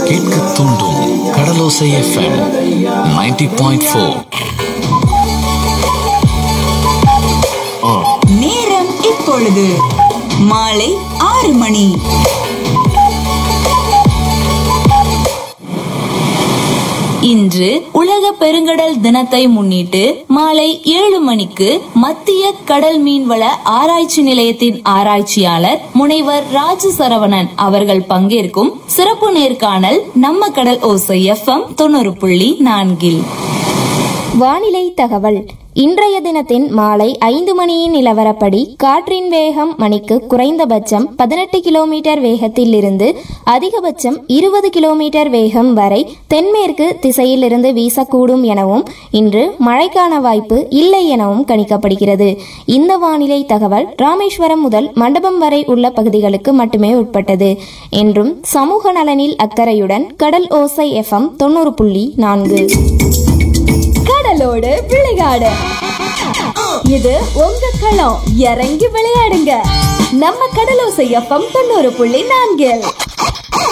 கேட்க தூண்டும் கடலோசை FM 90.4. நேரம் இப்பொழுது மாலை 6 மணி. இன்று உலக பெருங்கடல் தினத்தை முன்னிட்டு மாலை 7 மணிக்கு மத்திய கடல் மீன்வள ஆராய்ச்சி நிலையத்தின் ஆராய்ச்சியாளர் முனைவர் ராஜு சரவணன் அவர்கள் பங்கேற்கும் சிறப்பு நேர்காணல் நம்ம கடல் ஓசை FM 90.4. வானிலை தகவல். இன்றைய தினத்தின் மாலை 5 மணியின் நிலவரப்படி காற்றின் வேகம் மணிக்கு குறைந்தபட்சம் 18 கிலோமீட்டர் வேகத்தில் இருந்து அதிகபட்சம் 20 கிலோமீட்டர் வேகம் வரை தென்மேற்கு திசையிலிருந்து வீசக்கூடும் எனவும் இன்று மழைக்கான வாய்ப்பு இல்லை எனவும் கணிக்கப்படுகிறது. இந்த வானிலை தகவல் ராமேஸ்வரம் முதல் மண்டபம் வரை உள்ள பகுதிகளுக்கு மட்டுமே உட்பட்டது. என்றும் சமூக நலனில் அக்கறையுடன் கடல் ஓசை FM 90.4. கடலோடு விளையாடு. இது உங்க களம். இறங்கி விளையாடுங்க. நம்ம கடலோசை FM 90.4.